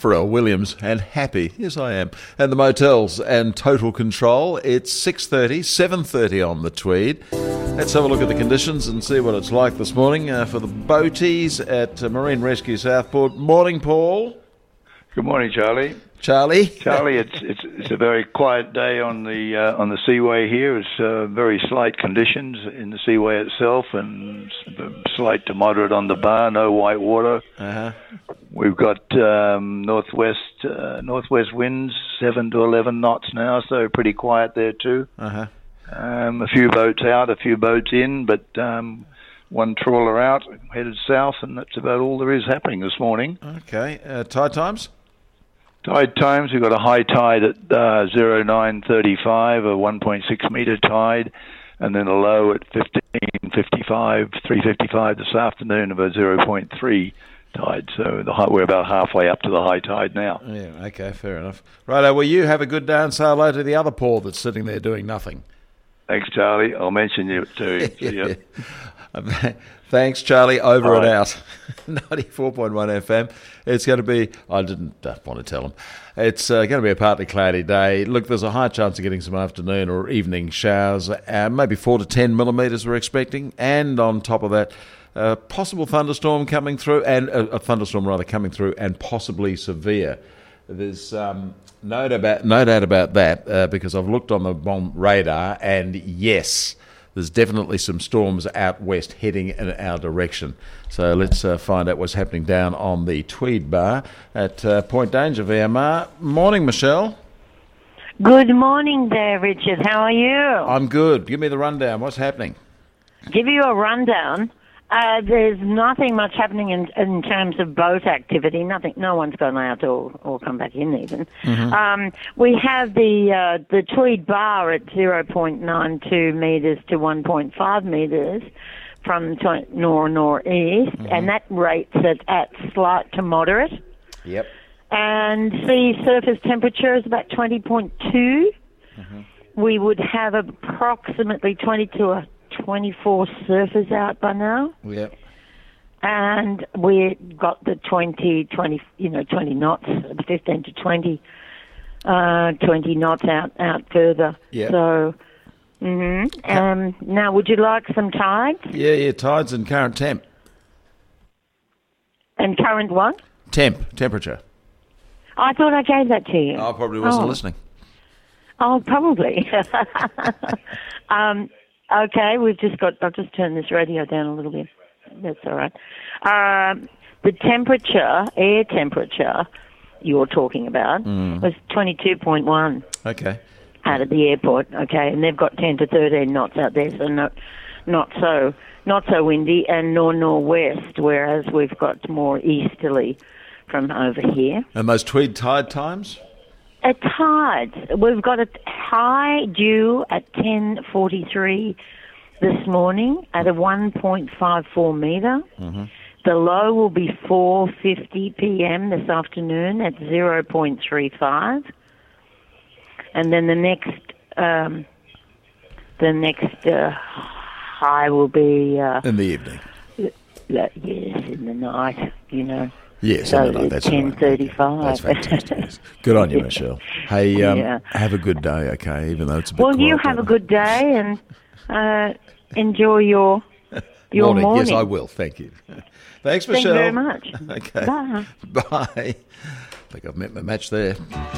Pharrell Williams and Happy. Yes, I am. And the motels and Total Control. It's 6:30, 7:30 on the Tweed. Let's have a look at the conditions and see what it's like this morning for the boaties at Marine Rescue Southport. Morning, Paul. Good morning, Charlie. Charlie, it's a very quiet day on the seaway here. It's very slight conditions in the seaway itself, and slight to moderate on the bar. No white water. We've got northwest winds, 7 to 11 knots now, so pretty quiet there too. A few boats out, a few boats in, but one trawler out, headed south, and that's about all there is happening this morning. Okay, tide times? Tide times, we've got a high tide at 09:35, a 1.6 metre tide, and then a low at 15:55, 3:55 this afternoon of a 0.3 tide. So we're about halfway up to the high tide now. Yeah, okay, fair enough. Righto, well, you have a good day and say hello to the other Paul that's sitting there doing nothing. Thanks, Charlie. I'll mention you too. Yep. Thanks, Charlie. Over and out. 94.1 FM. It's going to be, I didn't want to tell him, it's going to be a partly cloudy day. Look, there's a high chance of getting some afternoon or evening showers, maybe 4 to 10 millimetres we're expecting. And on top of that, possible thunderstorm coming through, and a thunderstorm rather coming through, and possibly severe. There's no doubt about that because I've looked on the bomb radar, and yes, there's definitely some storms out west heading in our direction. So let's find out what's happening down on the Tweed Bar at Point Danger, VMR. Morning, Michelle. Good morning there, Richard. How are you? I'm good. Give me the rundown. What's happening? Give you a rundown. There's nothing much happening in terms of boat activity. Nothing. No one's gone out or come back in even. We have the Tweed Bar at 0.92 metres to 1.5 metres from northeast, and that rates it at slight to moderate. Yep. And sea surface temperature is about 20.2. We would have approximately 20 to 24 surfers out by now. Yep. And we got the 20 knots, 15 to 20 knots out further. Yep. So, now would you like some tides? Yeah, tides and current temp. And current what? Temperature. I thought I gave that to you. I probably wasn't listening. Oh, probably. Okay, I'll just turn this radio down a little bit. That's all right. The air temperature you're talking about was 22.1. Okay. Out of the airport, okay, and they've got 10 to 13 knots out there, so not so windy, and northwest, whereas we've got more easterly from over here. And those Tweed tide times? At tides, we've got a high due at 10:43 this morning at a 1.54 metre. The low will be 4:50 p.m. this afternoon at 0.35, and then the next high will be in the evening. Yes, in the night. Yes, so no, that's 10:35. That's fantastic. Yes. Good on you, Michelle. Hey, have a good day, okay? Even though it's a bit quiet. Well, you have a good day and enjoy your morning. Yes, I will. Thank you. Thanks, Michelle. Thank you very much. Okay. Bye. Bye. I think I've met my match there.